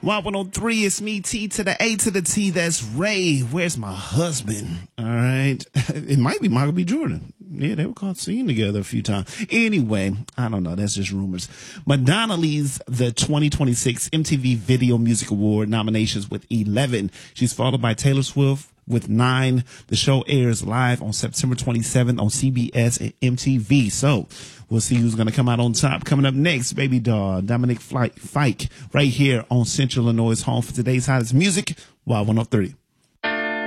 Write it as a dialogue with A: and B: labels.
A: Y103, it's me, T to the A to the T. That's Ray. Where's my husband? All right. It might be Michael B. Jordan. Yeah, they were caught singing together a few times. Anyway, I don't know. That's just rumors. Madonna leads the 2026 MTV Video Music Award nominations with 11. She's followed by Taylor Swift with 9. The show airs live on September 27th on CBS and MTV. So we'll see who's going to come out on top. Coming up next, baby doll, Dominic Fike, right here on Central Illinois' home for today's hottest music, Y103.